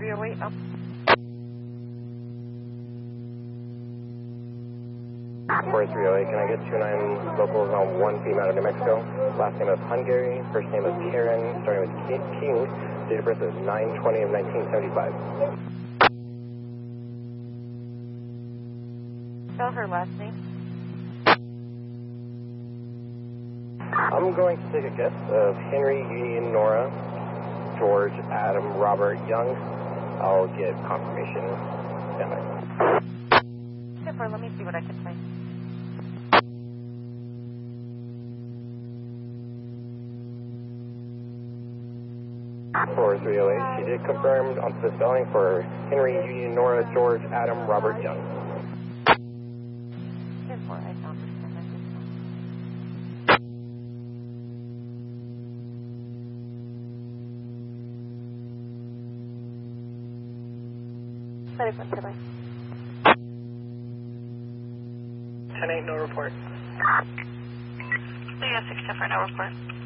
4308 up. 4308, can I get 29 locals on 1 female out of New Mexico? Last name is Hungary, first name is Karen, starting with King, date of birth is 9/20 of 1975. Spell her last name. I'm going to take a guess of Henry, Union, Nora, George, Adam, Robert, Young. I'll get confirmation. Stand by. Super, let me see what I can find. 4308, she did confirm onto the spelling for Henry, Union, Nora, George, Adam, Robert, Young. 10-4, I found her. Sorry, bye. 10-8, no report. Yeah, 6 different, no report.